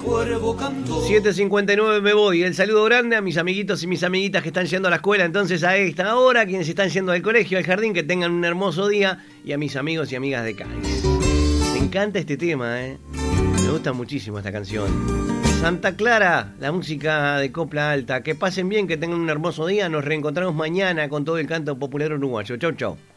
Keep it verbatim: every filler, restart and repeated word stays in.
cuervo cantó. siete cincuenta y nueve me voy. El saludo grande a mis amiguitos y mis amiguitas que están yendo a la escuela entonces a esta hora, quienes están yendo al colegio, al jardín, que tengan un hermoso día, y a mis amigos y amigas de Cádiz. Me encanta este tema, ¿eh? Me gusta muchísimo esta canción. Santa Clara, la música de copla alta. Que pasen bien, que tengan un hermoso día. Nos reencontramos mañana con todo el canto popular uruguayo. Chau, chau.